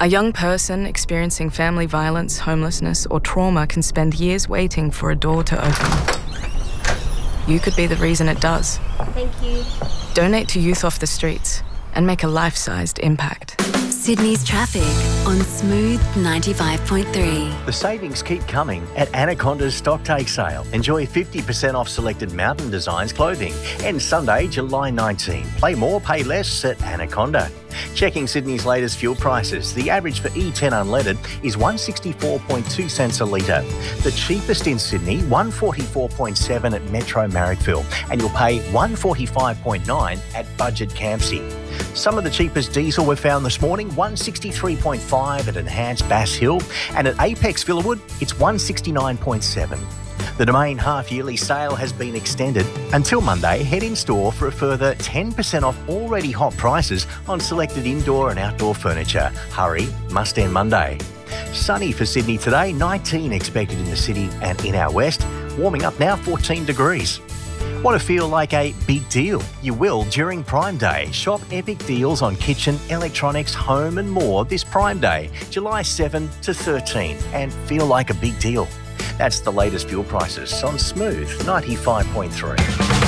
A young person experiencing family violence, homelessness, or trauma can spend years waiting for a door to open. You could be the reason it does. Thank you. Donate to Youth Off the Streets and make a life-sized impact. Sydney's traffic on Smooth 95.3. The savings keep coming at Anaconda's Stocktake sale. Enjoy 50% off selected Mountain Designs clothing. End Sunday, July 19. Play more, pay less at Anaconda. Checking Sydney's latest fuel prices, the average for E10 unleaded is 164.2 cents a litre. The cheapest in Sydney, 144.7 at Metro Marrickville, and you'll pay 145.9 at Budget Campsie. Some of the cheapest diesel were found this morning, 163.5 at Enhanced Bass Hill, and at Apex Villawood, it's 169.7. The Domain half-yearly sale has been extended until Monday. Head in store for a further 10% off already hot prices on selected indoor and outdoor furniture. Hurry, must end Monday. Sunny for Sydney today, 19 expected in the city and in our west. Warming up now, 14 degrees. Want to feel like a big deal? You will during Prime Day. Shop epic deals on kitchen, electronics, home and more this Prime Day, July 7 to 13, and feel like a big deal. That's the latest fuel prices on Smooth 95.3.